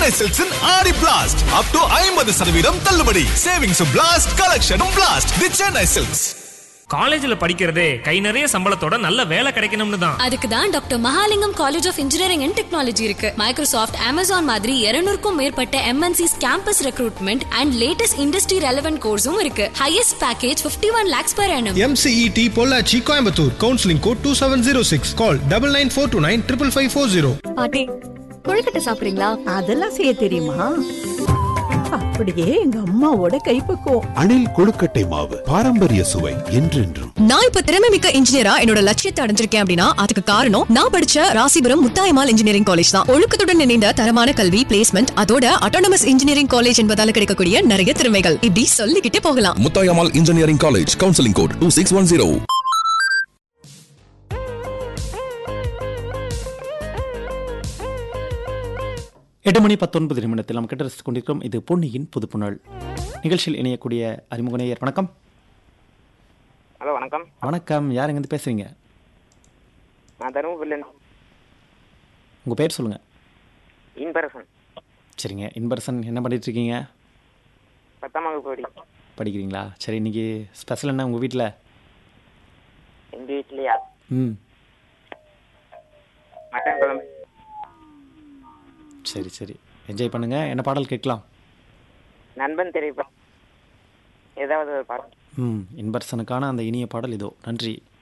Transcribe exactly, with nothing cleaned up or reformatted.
Chennai Silks in Aadi Blast. Up to ஐம்பது சதவீதம் தள்ளுபடி. Savings blast, collection blast. The Chennai Silks. காலேஜ்ல படிக்கிறதே கை நிறைய சம்பளத்தோட நல்ல வேலை கிடைக்கணும்னு தான். அதுக்கு தான் doctor Mahalingam college of engineering and technology இருக்கு. மைக்ரோசாஃப்ட், அமேசான் மாதிரி இருநூறுக்கும் மேற்பட்ட MNCs campus recruitment and latest industry relevant கோர்ஸும் இருக்கு. Highest package fifty one lakhs per annum. M C E T Pollachi Coimbatore. Counselling code two seven zero six. கால் nine nine four two nine five five four zero. பாட்டி, கொழுக்கட்டை சாப்பிடுறீங்களா? அதெல்லாம் செய்ய தெரியுமா? அப்படியே எங்க அம்மாவோட கைப்பக்குவம். அணில் கொழுக்கட்டை மாவு, பாரம்பரிய சுவை என்றென்றும். நான் இப்ப திறமை மிக்க இன்ஜினியரா என்னோட லட்சியத்தை அடைஞ்சிருக்கேன் அப்படின்னா அதுக்கு காரணம் நான் படிச்ச ராசிபுரம் முத்தாயம்மாள் இன்ஜினியரிங் காலேஜ் தான். ஒழுக்கத்துடன் இணைந்த தரமான கல்வி, பிளேஸ்மெண்ட், அதோட அட்டானமஸ் இன்ஜினியரிங் காலேஜ் என்பதால கிடைக்கக்கூடிய நிறைய திறமைகள் இப்படி சொல்லிக்கிட்டே போகலாம். Muthayammal engineering college, counselling code two six one zero. எட்டு மணி பத்தொன்பது நிமிடத்தில் நாம் கேட்டு ரசித்துக் கொண்டிருக்கிறோம். இது பொன்னியின் புது புனல் நிகழ்ச்சியில் இணையக்கூடிய அறிமுக நேயர். வணக்கம். ஹலோ, வணக்கம். வணக்கம். யார் எங்கேருந்து பேசுறீங்க? நான் தருமபுரியில. உங்கள் பேர் சொல்லுங்கள். இன்பரசன். சரிங்க. இன்பரசன், என்ன பண்ணிட்டு இருக்கீங்க? பத்தாம் வகுப்பு படி படிக்கிறீங்களா? சரி, இன்னைக்கு ஸ்பெஷல் என்ன உங்கள் வீட்டில்? எங்கள் வீட்லையா? ம், மட்டன் குழம்பு. சரி சரி, என்ஜாய் பண்ணுங்க. என்ன பாடல் கேட்கலாம்? நண்பன் திரைப்படம் ஏதாவது ஒரு பாடம். ம், இன்பரசனுக்கான அந்த இனிய பாடல் இதோ. நன்றி.